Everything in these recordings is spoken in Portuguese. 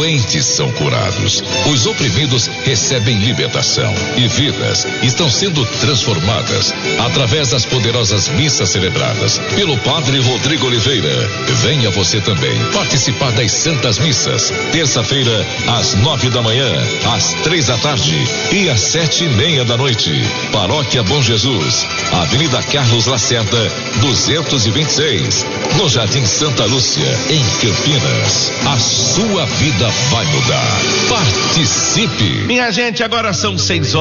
doentes são curados, os oprimidos recebem libertação e vidas estão sendo transformadas através das poderosas missas celebradas pelo Padre Rodrigo Oliveira. Venha você também participar das Santas Missas, terça-feira às 9 da manhã, às 3 da tarde e às 7:30 da noite. Paróquia Bom Jesus, Avenida Carlos Lacerda, 226, no Jardim Santa Lúcia, em Campinas. A sua vida vai mudar. Participe! Minha gente, agora são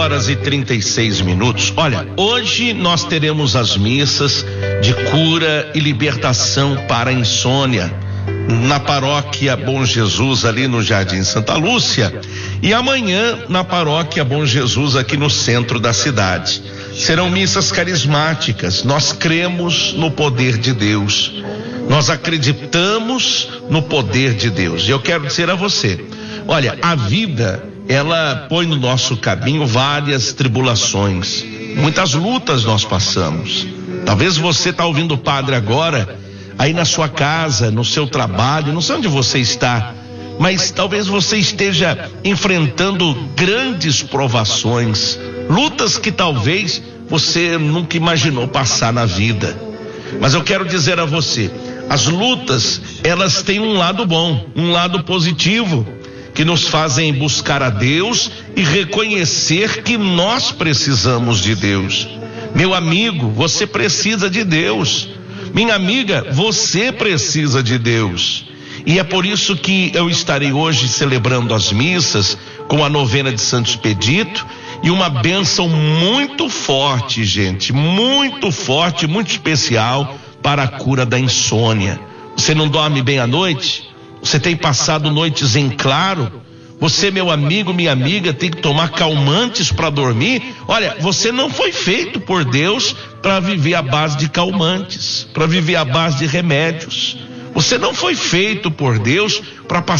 6:36. Olha, hoje nós teremos as missas de cura e libertação para a insônia na Paróquia Bom Jesus, ali no Jardim Santa Lúcia, e amanhã na Paróquia Bom Jesus, aqui no centro da cidade. Serão missas carismáticas. Nós cremos no poder de Deus, nós acreditamos no poder de Deus. E eu quero dizer a você, olha, a vida, ela põe no nosso caminho várias tribulações, muitas lutas nós passamos. Talvez você está ouvindo o padre agora, aí na sua casa, no seu trabalho, não sei onde você está, mas talvez você esteja enfrentando grandes provações, lutas que talvez você nunca imaginou passar na vida. Mas eu quero dizer a você, as lutas, elas têm um lado bom, um lado positivo, que nos fazem buscar a Deus e reconhecer que nós precisamos de Deus. Meu amigo, você precisa de Deus. Minha amiga, você precisa de Deus. E é por isso que eu estarei hoje celebrando as missas com a novena de Santo Expedito e uma bênção muito forte, gente, muito forte, muito especial para a cura da insônia. Você não dorme bem à noite? Você tem passado noites em claro? Você, meu amigo, minha amiga, tem que tomar calmantes para dormir? Olha, você não foi feito por Deus para viver à base de calmantes, para viver à base de remédios. Você não foi feito por Deus para passar